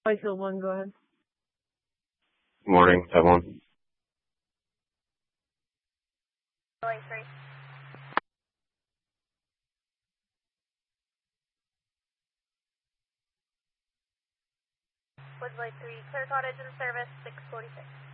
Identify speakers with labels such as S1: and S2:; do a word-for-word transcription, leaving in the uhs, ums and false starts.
S1: White Hill one, go ahead.
S2: Good morning, everyone.
S3: Going three. Woods Light three, clear cottage in service, six forty-six.